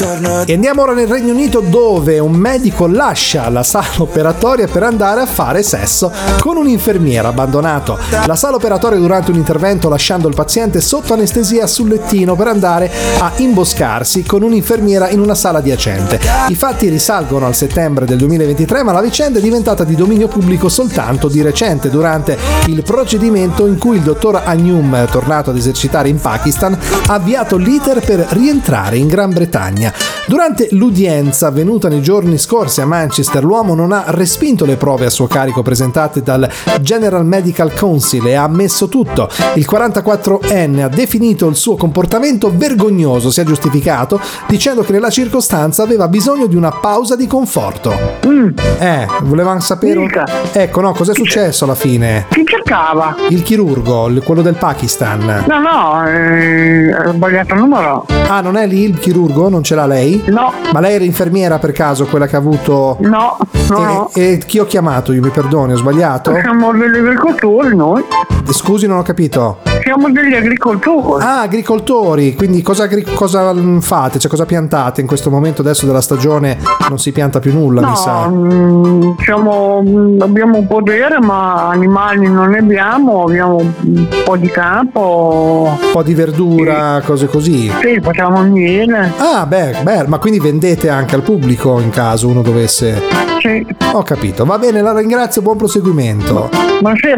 E andiamo ora nel Regno Unito, dove un medico lascia la sala operatoria per andare a fare sesso con un infermiera abbandonato la sala operatoria durante un intervento, lasciando il paziente sotto anestesia sul lettino per andare a imboscarsi con un'infermiera in una sala adiacente. I fatti risalgono al settembre del 2023, ma la vicenda è diventata di dominio pubblico soltanto di recente, durante il procedimento in cui il dottor Agnum, tornato ad esercitare in Pakistan, ha avviato l'iter per rientrare in Gran Bretagna. Durante l'udienza avvenuta nei giorni scorsi a Manchester, l'uomo non ha respinto le prove a suo carico presentate dal General Medical Council e ha ammesso tutto. Il 44enne ha definito il suo comportamento vergognoso, si è giustificato dicendo che nella circostanza aveva bisogno di una pausa di conforto. Volevamo sapere. Mica. Ecco, no, cos'è successo alla fine? Chi cercava? Il chirurgo, quello del Pakistan. No, ho sbagliato il numero. Ah, non è lì il chirurgo? Non ce l'ha lei? No. Ma lei era infermiera per caso, quella che ha avuto... No. E chi ho chiamato? Io mi perdoni, ho sbagliato? Siamo degli agricoltori noi. Scusi, non ho capito. Siamo degli agricoltori. Ah, agricoltori, quindi cosa fate? Cioè, cosa piantate in questo momento adesso della stagione? Non si pianta più nulla, mi sa. Abbiamo un podere, ma animali non ne abbiamo un po' di campo. Un po' di verdura, cose così. Sì, facciamo il miele. Ah, beh, ma quindi vendete anche al pubblico in caso uno dovesse... Sì. Ho capito, va bene, la ringrazio, buon proseguimento. Buonasera.